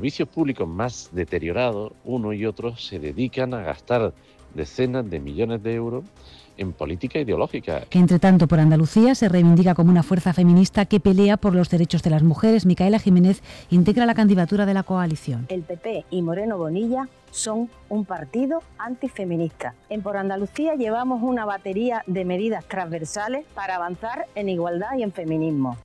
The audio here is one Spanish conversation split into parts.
servicios públicos más deteriorados, uno y otro se dedican a gastar decenas de millones de euros en política ideológica. Que entre tanto por Andalucía se reivindica como una fuerza feminista que pelea por los derechos de las mujeres. Micaela Jiménez integra la candidatura de la coalición. El PP y Moreno Bonilla son un partido antifeminista. En Por Andalucía llevamos una batería de medidas transversales para avanzar en igualdad y en feminismo.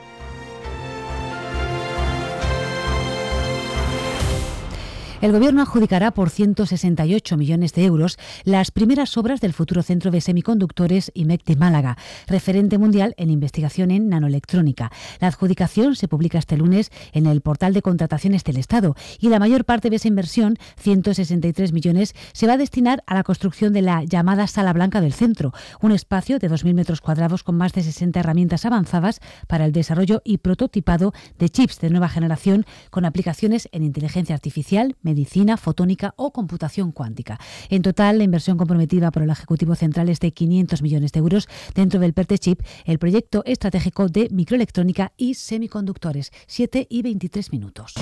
El Gobierno adjudicará por 168 millones de euros las primeras obras del futuro centro de semiconductores IMEC de Málaga, referente mundial en investigación en nanoelectrónica. La adjudicación se publica este lunes en el portal de contrataciones del Estado y la mayor parte de esa inversión, 163 millones, se va a destinar a la construcción de la llamada Sala Blanca del centro, un espacio de 2.000 metros cuadrados con más de 60 herramientas avanzadas para el desarrollo y prototipado de chips de nueva generación con aplicaciones en inteligencia artificial, medicina, fotónica o computación cuántica. En total, la inversión comprometida por el Ejecutivo Central es de 500 millones de euros dentro del PERTE-CHIP, el proyecto estratégico de microelectrónica y semiconductores. 7:23.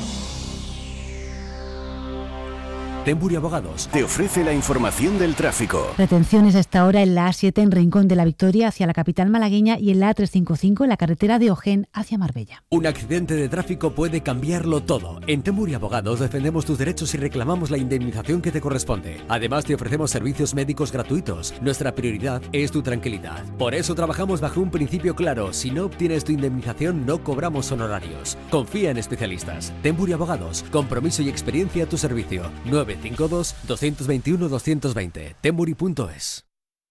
Tembury Abogados te ofrece la información del tráfico. Retenciones a esta hora en la A7 en Rincón de la Victoria hacia la capital malagueña y en la A355 en la carretera de Ojén hacia Marbella. Un accidente de tráfico puede cambiarlo todo. En Tembury Abogados defendemos tus derechos y reclamamos la indemnización que te corresponde. Además, te ofrecemos servicios médicos gratuitos. Nuestra prioridad es tu tranquilidad. Por eso trabajamos bajo un principio claro. Si no obtienes tu indemnización, no cobramos honorarios. Confía en especialistas. Tembury Abogados. Compromiso y experiencia a tu servicio. 952-221-220. Tembury.es.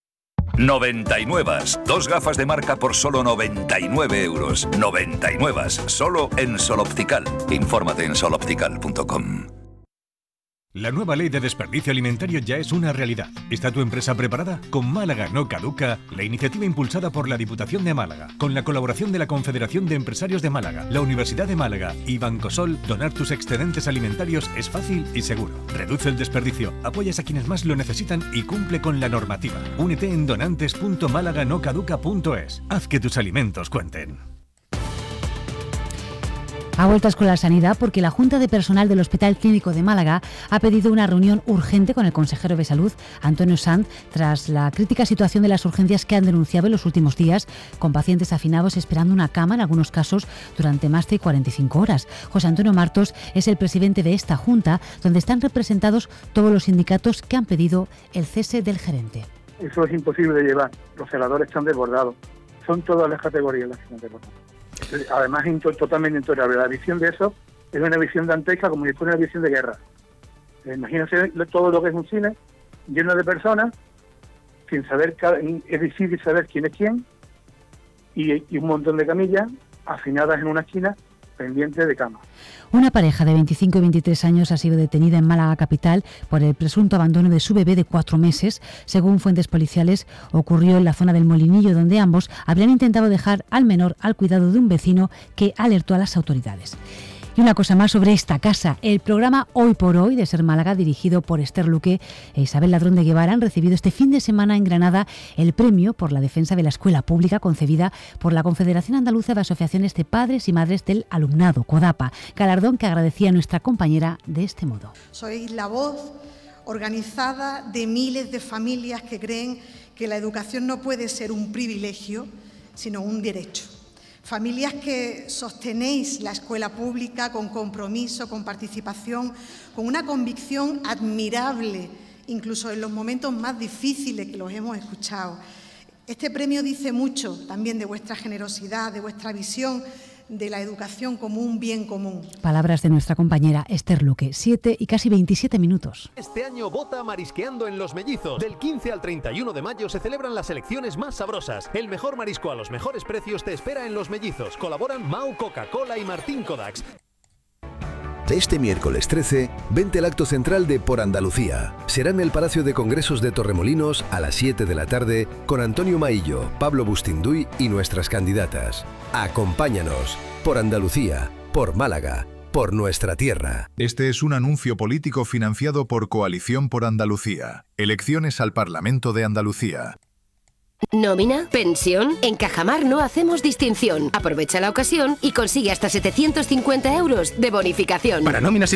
99. Dos gafas de marca por solo 99 euros. 99. Solo en Sol Optical. Infórmate en soloptical.com. La nueva ley de desperdicio alimentario ya es una realidad. ¿Está tu empresa preparada? Con Málaga no caduca, la iniciativa impulsada por la Diputación de Málaga, con la colaboración de la Confederación de Empresarios de Málaga, la Universidad de Málaga y Bancosol, donar tus excedentes alimentarios es fácil y seguro. Reduce el desperdicio, apoyas a quienes más lo necesitan y cumple con la normativa. Únete en donantes.malaganocaduca.es. Haz que tus alimentos cuenten. A vueltas con la sanidad porque la Junta de Personal del Hospital Clínico de Málaga ha pedido una reunión urgente con el consejero de Salud, Antonio Sanz, tras la crítica situación de las urgencias que han denunciado en los últimos días, con pacientes hafinados esperando una cama, en algunos casos, durante más de 45 horas. José Antonio Martos es el presidente de esta Junta, donde están representados todos los sindicatos que han pedido el cese del gerente. Eso es imposible de llevar. Los celadores están desbordados. Son todas las categorías las que están desbordadas. Además, totalmente intolerable. La visión de eso es una visión dantesca, como si fuera una visión de guerra. Imagínense todo lo que es un cine lleno de personas, sin saber, es difícil saber quién es quién, y un montón de camillas hacinadas en una esquina, pendientes de cama. Una pareja de 25 y 23 años ha sido detenida en Málaga capital por el presunto abandono de su bebé de 4 meses. Según fuentes policiales, ocurrió en la zona del Molinillo, donde ambos habrían intentado dejar al menor al cuidado de un vecino que alertó a las autoridades. Y una cosa más sobre esta casa. El programa Hoy por Hoy de Ser Málaga, dirigido por Esther Luque e Isabel Ladrón de Guevara, han recibido este fin de semana en Granada el premio por la defensa de la escuela pública concebida por la Confederación Andaluza de Asociaciones de Padres y Madres del Alumnado, CODAPA, galardón que agradecía a nuestra compañera de este modo. Sois la voz organizada de miles de familias que creen que la educación no puede ser un privilegio, sino un derecho. Familias que sostenéis la escuela pública con compromiso, con participación, con una convicción admirable, incluso en los momentos más difíciles que los hemos escuchado. Este premio dice mucho también de vuestra generosidad, de vuestra visión de la educación como un bien común. Palabras de nuestra compañera Esther Luque. 7 y casi 27 minutos. Este año vota Marisqueando en Los Mellizos. Del 15 al 31 de mayo se celebran las elecciones más sabrosas. El mejor marisco a los mejores precios te espera en Los Mellizos. Colaboran Mau, Coca-Cola y Martín Kodaks. Este miércoles 13, vente al acto central de Por Andalucía. Será en el Palacio de Congresos de Torremolinos a las 7 de la tarde con Antonio Maillo, Pablo Bustinduy y nuestras candidatas. Acompáñanos. Por Andalucía, por Málaga, por nuestra tierra. Este es un anuncio político financiado por Coalición por Andalucía. Elecciones al Parlamento de Andalucía. ¿Nómina? ¿Pensión? En Cajamar no hacemos distinción. Aprovecha la ocasión y consigue hasta 750 euros de bonificación. Para nóminas y